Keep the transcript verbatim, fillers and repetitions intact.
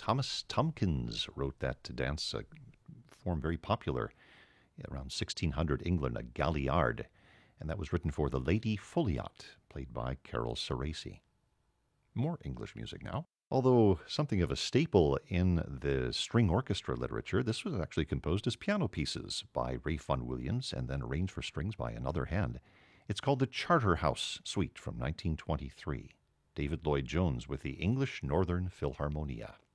Thomas Tomkins wrote that dance uh, form very popular around sixteen hundred England, a galliard. And that was written for the Lady Folliot, played by Carol Ceresi. More English music now. Although something of a staple in the string orchestra literature, this was actually composed as piano pieces by Ralph Vaughan Williams and then arranged for strings by another hand. It's called the Charterhouse Suite from nineteen twenty-three. David Lloyd Jones with the English Northern Philharmonia.